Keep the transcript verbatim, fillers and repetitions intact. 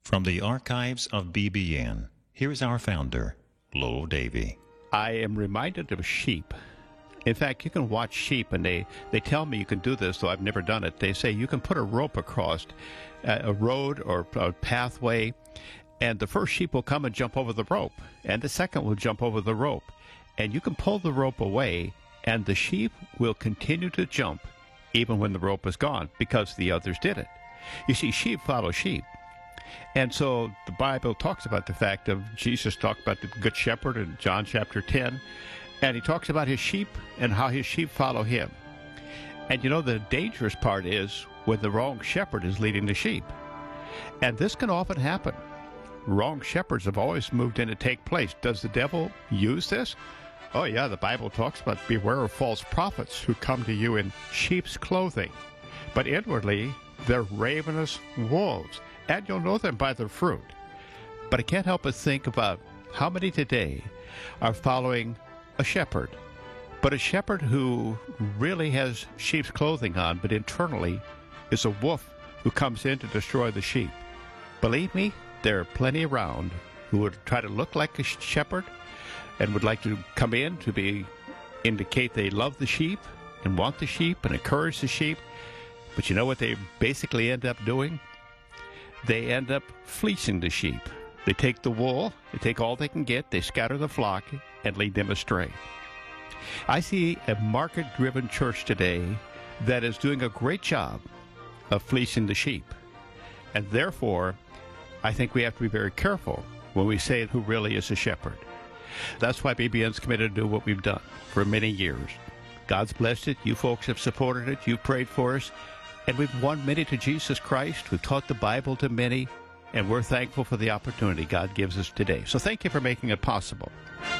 From the archives of B B N, here's our founder, Lowell Davy. I am reminded of sheep. In fact, you can watch sheep, and they, they tell me you can do this, though I've never done it. They say you can put a rope across uh, a road or a pathway, and the first sheep will come and jump over the rope, and the second will jump over the rope. And you can pull the rope away, and the sheep will continue to jump even when the rope is gone, because the others did it. You see, sheep follow sheep. And so the Bible talks about the fact of Jesus talked about the Good Shepherd in John chapter ten, and he talks about his sheep and how his sheep follow him. And you know, the dangerous part is when the wrong shepherd is leading the sheep. And this can often happen. Wrong shepherds have always moved in to take place. Does the devil use this? Oh yeah, the Bible talks about beware of false prophets who come to you in sheep's clothing, but inwardly they're ravenous wolves, and you'll know them by their fruit. But I can't help but think about how many today are following a shepherd, but a shepherd who really has sheep's clothing on, but internally is a wolf who comes in to destroy the sheep. Believe me, there are plenty around who would try to look like a shepherd and would like to come in to be indicate they love the sheep and want the sheep and encourage the sheep. But you know what they basically end up doing? They end up fleecing the sheep. They take the wool, they take all they can get, they scatter the flock and lead them astray. I see a market-driven church today that is doing a great job of fleecing the sheep. And therefore, I think we have to be very careful when we say who really is a shepherd. That's why B B N's committed to do what we've done for many years. God's blessed it. You folks have supported it. You've prayed for us. And we've won many to Jesus Christ. We've taught the Bible to many. And we're thankful for the opportunity God gives us today. So thank you for making it possible.